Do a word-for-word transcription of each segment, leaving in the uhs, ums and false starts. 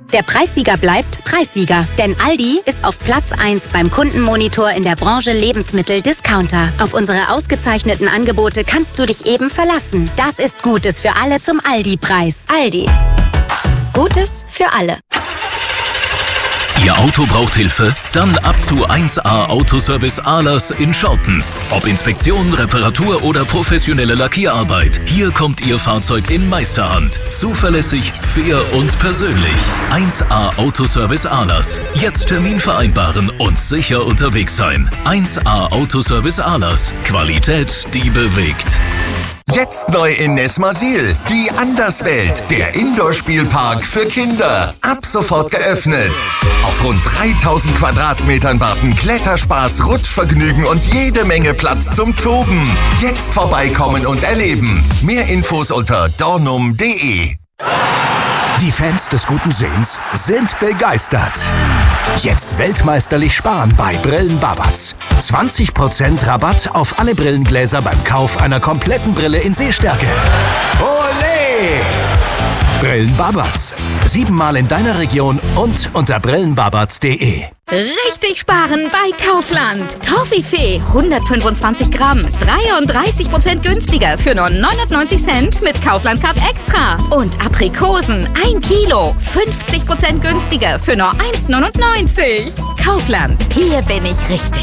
Der Preissieger bleibt Preissieger. Denn Aldi ist auf Platz eins beim Kundenmonitor in der Branche Lebensmittel-Discounter. Auf unsere ausgezeichneten Angebote kannst du dich eben verlassen. Das ist Gutes für alle zum Aldi-Preis. Aldi. Gutes für alle. Ihr Auto braucht Hilfe? Dann ab zu eins A Autoservice Ahlers in Schortens. Ob Inspektion, Reparatur oder professionelle Lackierarbeit. Hier kommt Ihr Fahrzeug in Meisterhand. Zuverlässig, fair und persönlich. eins A Autoservice Ahlers. Jetzt Termin vereinbaren und sicher unterwegs sein. eins A Autoservice Ahlers. Qualität, die bewegt. Jetzt neu in Nesmasil. Die Anderswelt. Der Indoor-Spielpark für Kinder. Ab sofort geöffnet. Auf rund dreitausend Quadratmetern warten Kletterspaß, Rutschvergnügen und jede Menge Platz zum Toben. Jetzt vorbeikommen und erleben. Mehr Infos unter dornum punkt de. Die Fans des guten Sehens sind begeistert. Jetzt weltmeisterlich sparen bei Brillen Babatz. zwanzig Prozent Rabatt auf alle Brillengläser beim Kauf einer kompletten Brille in Sehstärke. Olé! Brillen Babatz. Siebenmal in deiner Region und unter brillenbabatz punkt de. Richtig sparen bei Kaufland. Toffifee hundertfünfundzwanzig Gramm, dreiunddreißig Prozent günstiger für nur neunundneunzig Cent mit Kaufland Card Extra. Und Aprikosen ein Kilo, fünfzig Prozent günstiger für nur eins neunundneunzig. Kaufland, hier bin ich richtig.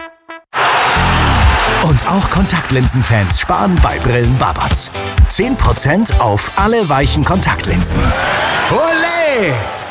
Und auch Kontaktlinsenfans sparen bei Brillen Babatz. zehn Prozent auf alle weichen Kontaktlinsen. Olé!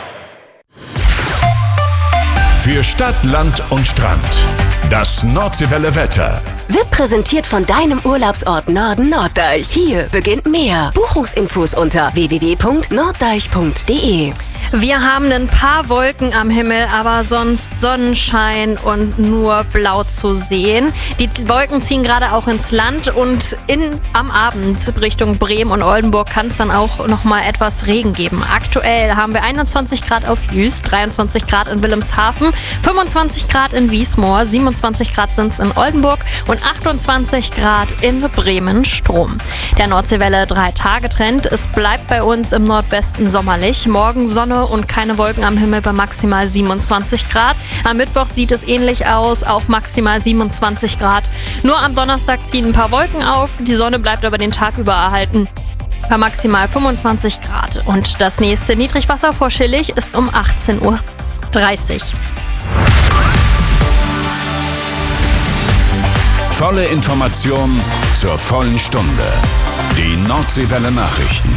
Für Stadt, Land und Strand. Das Nordseewelle Wetter. Wird präsentiert von deinem Urlaubsort Norden Norddeich. Hier beginnt mehr. Buchungsinfos unter w w w punkt norddeich punkt de. Wir haben ein paar Wolken am Himmel, aber sonst Sonnenschein und nur blau zu sehen. Die Wolken ziehen gerade auch ins Land und in, am Abend Richtung Bremen und Oldenburg kann es dann auch noch mal etwas Regen geben. Aktuell haben wir einundzwanzig Grad auf Jüst, dreiundzwanzig Grad in Wilhelmshaven, fünfundzwanzig Grad in Wiesmoor, siebenundzwanzig Grad sind es in Oldenburg und achtundzwanzig Grad in Bremen-Strom. Der Nordseewelle drei Tage Trend. Es bleibt bei uns im Nordwesten sommerlich. Morgen Sonne und keine Wolken am Himmel bei maximal siebenundzwanzig Grad. Am Mittwoch sieht es ähnlich aus, auch maximal siebenundzwanzig Grad. Nur am Donnerstag ziehen ein paar Wolken auf, die Sonne bleibt aber den Tag über erhalten bei maximal fünfundzwanzig Grad. Und das nächste Niedrigwasser vor Schillig ist um achtzehn Uhr dreißig. Volle Information zur vollen Stunde. Die Nordseewelle Nachrichten.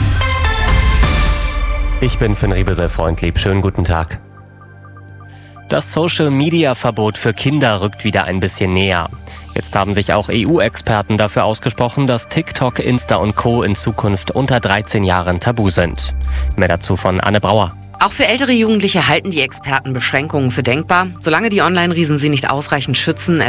Ich bin Finn Riebesel-Freundlieb. Schönen guten Tag. Das Social-Media-Verbot für Kinder rückt wieder ein bisschen näher. Jetzt haben sich auch E U-Experten dafür ausgesprochen, dass TikTok, Insta und Co. in Zukunft unter dreizehn Jahren tabu sind. Mehr dazu von Anne Brauer. Auch für ältere Jugendliche halten die Experten Beschränkungen für denkbar, solange die Online-Riesen sie nicht ausreichend schützen.